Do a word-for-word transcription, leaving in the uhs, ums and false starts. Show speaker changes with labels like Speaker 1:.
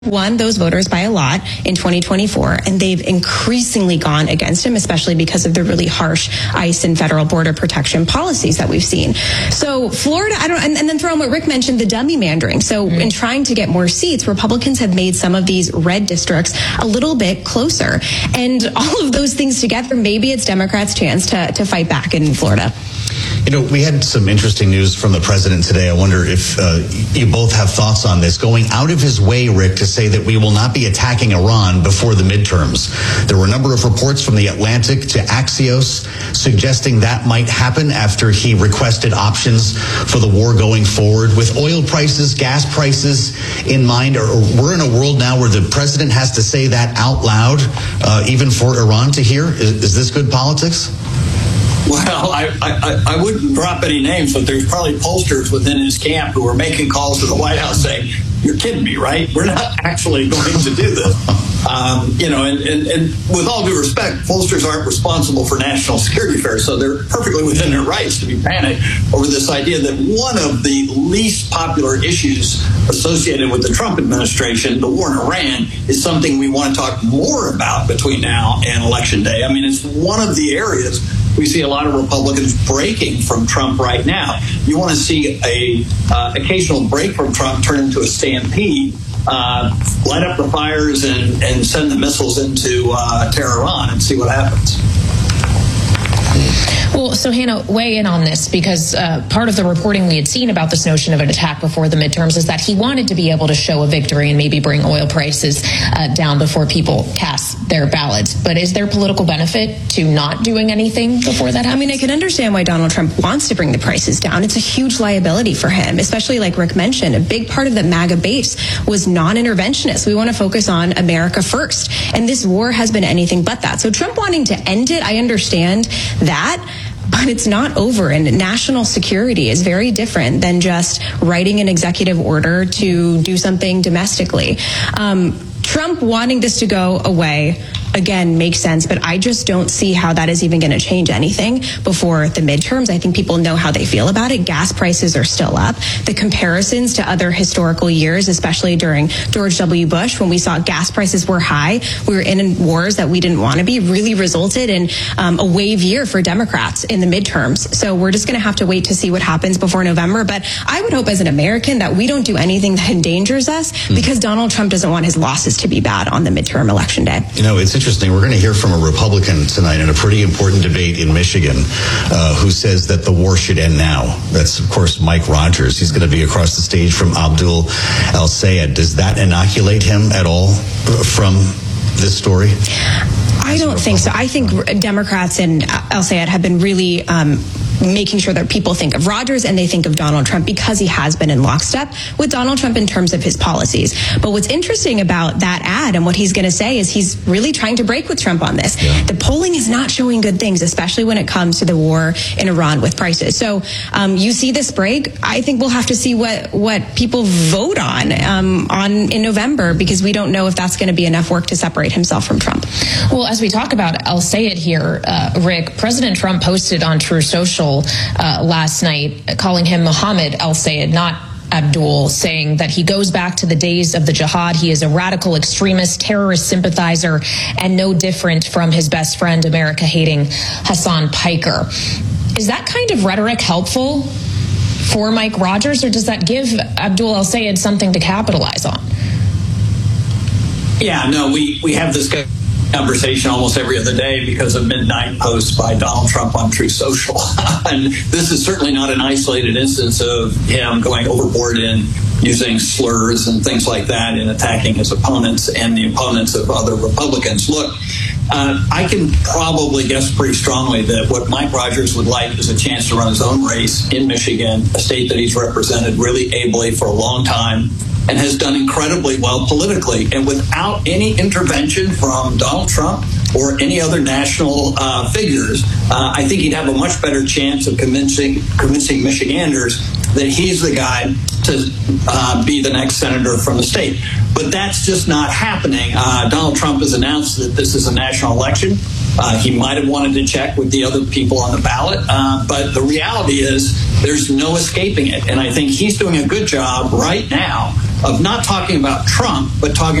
Speaker 1: won those voters by a lot in twenty twenty-four, and they've increasingly gone against him, especially because of the really harsh ICE and federal border protection policies that we've seen. So Florida, I don't, and, and then throw in what Rick mentioned, the dummy mandering. So mm-hmm. in trying to get more seats, Republicans have made some of these red districts a little bit closer. And all of those things together, maybe it's Democrats' chance to, to fight back in Florida.
Speaker 2: You know, we had some interesting news from the president today. I wonder if uh, you both have thoughts on this. Going out of his way, Rick, to say that we will not be attacking Iran before the midterms. There were a number of reports from The Atlantic to Axios suggesting that might happen after he requested options for the war going forward. With oil prices, gas prices in mind, or we're in a world now where the president has to say that out loud, uh, even for Iran to hear. Is, is this good politics?
Speaker 3: Well, I, I, I wouldn't drop any names, but there's probably pollsters within his camp who are making calls to the White House saying, you're kidding me, right? We're not actually going to do this. Um, you know, and, and, and with all due respect, pollsters aren't responsible for national security affairs, so they're perfectly within their rights to be panicked over this idea that one of the least popular issues associated with the Trump administration, the war in Iran, is something we want to talk more about between now and Election Day. I mean, it's one of the areas we see a lot of Republicans breaking from Trump right now. You want to see a uh, occasional break from Trump turn into a stampede, uh, light up the fires and, and send the missiles into uh, Tehran and see what happens.
Speaker 4: Well, so Hannah, weigh in on this, because uh, part of the reporting we had seen about this notion of an attack before the midterms is that he wanted to be able to show a victory and maybe bring oil prices uh, down before people cast their ballots. But is there political benefit to not doing anything before that happens?
Speaker 1: I mean, I can understand why Donald Trump wants to bring the prices down. It's a huge liability for him, especially like Rick mentioned. A big part of the MAGA base was non-interventionist. We want to focus on America first. And this war has been anything but that. So Trump wanting to end it, I understand that. But it's not over, and national security is very different than just writing an executive order to do something domestically. Um, Trump wanting this to go away, again, makes sense, but I just don't see how that is even going to change anything before the midterms. I think people know how they feel about it. Gas prices are still up. The comparisons to other historical years, especially during George W. Bush, when we saw gas prices were high, we were in wars that we didn't want to be, really resulted in um, a wave year for Democrats in the midterms. So we're just going to have to wait to see what happens before November. But I would hope as an American that we don't do anything that endangers us, mm. because Donald Trump doesn't want his losses to be bad on the midterm election day.
Speaker 2: You know, it's interesting. We're going to hear from a Republican tonight in a pretty important debate in Michigan uh, who says that the war should end now. That's, of course, Mike Rogers. He's going to be across the stage from Abdul El-Sayed. Does that inoculate him at all from this story?
Speaker 1: I don't think so. I think Democrats and El-Sayed have been really um, making sure that people think of Rogers and they think of Donald Trump, because he has been in lockstep with Donald Trump in terms of his policies. But what's interesting about that ad and what he's going to say is he's really trying to break with Trump on this. Yeah. The polling is not showing good things, especially when it comes to the war in Iran with prices. So um, you see this break. I think we'll have to see what, what people vote on um, on in November, because we don't know if that's going to be enough work to separate himself from Trump.
Speaker 4: Well, as we talk about El-Sayed here, uh, Rick, President Trump posted on True Social Uh, last night, calling him Mohammed El-Sayed, not Abdul, saying that he goes back to the days of the jihad. He is a radical extremist, terrorist sympathizer, and no different from his best friend, America-hating Hassan Piker. Is that kind of rhetoric helpful for Mike Rogers, or does that give Abdul El-Sayed something to capitalize on?
Speaker 3: Yeah, no, we, we have this conversation almost every other day because of midnight posts by Donald Trump on True Social. And this is certainly not an isolated instance of him going overboard in using slurs and things like that in attacking his opponents and the opponents of other Republicans. Look, uh, I can probably guess pretty strongly that what Mike Rogers would like is a chance to run his own race in Michigan, a state that he's represented really ably for a long time and has done incredibly well politically. And without any intervention from Donald Trump or any other national uh, figures, uh, I think he'd have a much better chance of convincing convincing Michiganders that he's the guy to uh, be the next senator from the state. But that's just not happening. Uh, Donald Trump has announced that this is a national election. Uh, he might have wanted to check with the other people on the ballot, uh, but the reality is there's no escaping it. And I think he's doing a good job right now of not talking about Trump, but talking